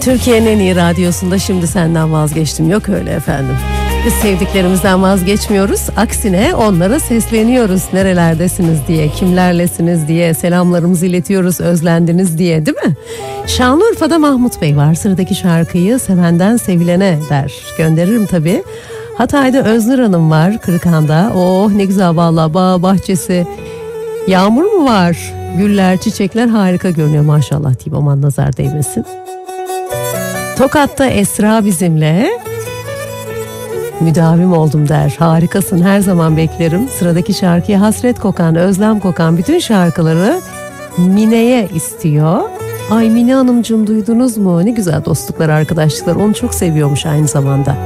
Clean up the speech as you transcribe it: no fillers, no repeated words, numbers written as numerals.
Türkiye'nin en iyi radyosunda Şimdi Senden Vazgeçtim yok öyle efendim. Biz sevdiklerimizden vazgeçmiyoruz. Aksine onlara sesleniyoruz. Nerelerdesiniz diye, kimlerlesiniz diye selamlarımızı iletiyoruz. Özlendiniz diye, değil mi? Şanlıurfa'da Mahmut Bey var. Sıradaki şarkıyı sevenden sevilene der. Gönderirim tabii. Hatay'da Öznur Hanım var. Kırıkhan'da. Oh ne güzel vallahi, bağ bahçesi. Yağmur mu var? Güller, çiçekler harika görünüyor maşallah diyeyim, aman nazar değmesin. Tokat'ta Esra bizimle. Müdavim oldum der. Harikasın, her zaman beklerim. Sıradaki şarkıya hasret kokan, özlem kokan bütün şarkıları Mine'ye istiyor. Ay Mine Hanımcığım, duydunuz mu? Ne güzel dostluklar, arkadaşlıklar. Onu çok seviyormuş aynı zamanda.